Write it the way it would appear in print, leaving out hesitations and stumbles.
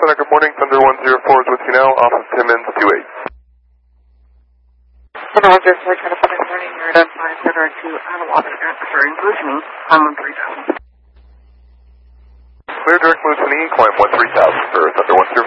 Center, good morning. Thunder 104 is with you now, off of Timmins 28. Thunder 104, trying to find good morning. You're at 5 Center to Ottawa, sorry, Moosonee, climb 3000. Clear direct Moosonee, climb 13,000 for Thunder 104.